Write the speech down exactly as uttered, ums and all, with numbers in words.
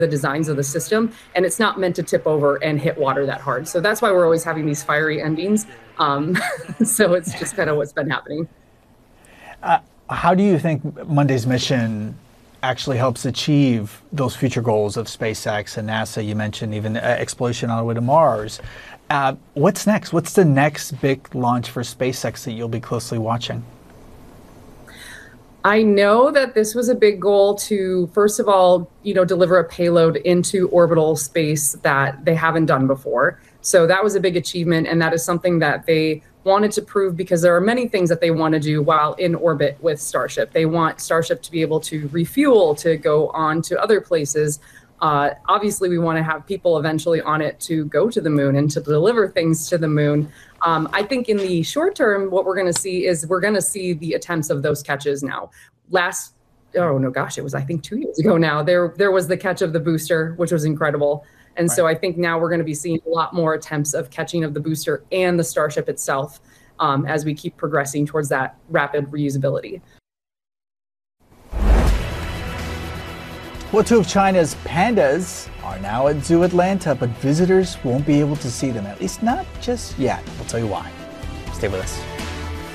the designs of the system, and it's not meant to tip over and hit water that hard. So that's why we're always having these fiery endings. Um, so it's just kind of what's been happening. Uh, how do you think Monday's mission actually helps achieve those future goals of SpaceX and NASA? You mentioned even uh, exploration on the way to Mars. Uh, what's next? What's the next big launch for SpaceX that you'll be closely watching? I know that this was a big goal to, first of all, you know, deliver a payload into orbital space that they haven't done before. So that was a big achievement, and that is something that they wanted to prove because there are many things that they want to do while in orbit with Starship. They want Starship to be able to refuel, to go on to other places. Uh, obviously, we want to have people eventually on it to go to the moon and to deliver things to the moon. Um, I think in the short term, what we're going to see is we're going to see the attempts of those catches now. Last, oh no, gosh, it was, I think, two years ago now, there, there was the catch of the booster, which was incredible. And right. So I think now we're going to be seeing a lot more attempts of catching of the booster and the Starship itself um, as we keep progressing towards that rapid reusability. Well, two of China's pandas are now at Zoo Atlanta, but visitors won't be able to see them, at least not just yet. We'll tell you why. Stay with us.